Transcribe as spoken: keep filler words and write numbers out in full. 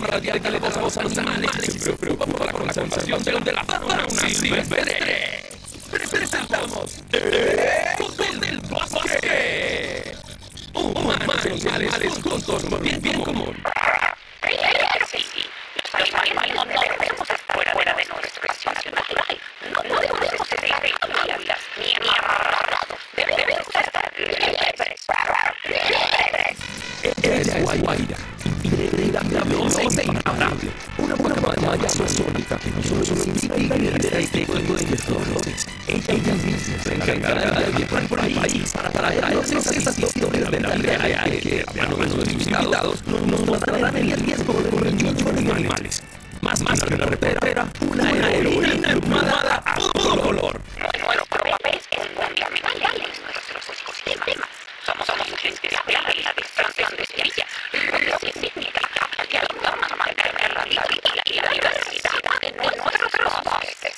radial que le damos a los animales se preocupa por la conservación de la, de la fauna silvestre. Presentamos Ecos del Bosque. Humanos y animales juntos por bien, bien común. Sí, sí, los animales no debemos estar fuera de nuestra expresión natural. No podemos ser vehículos ni amarrados. Debemos estar libres. Ella es Guaira, intrépida, veloz e imparable. Una buena batalla sónica que no solo significa lidera este juego de flores. Ella misma se encargará de viajar por el país para traernos esas historias de la vida real que, a mano de nuestros invitados, nos mostrarán el riesgo de correr muchos animales. Más más que una reportera, una heroína emplumada a todo color. Nuestro papel es fundamental en nuestros ecosistemas. Somos indispensables en la destrucción de especies, lo que significa que ayudamos a mantener la vida y la diversidad.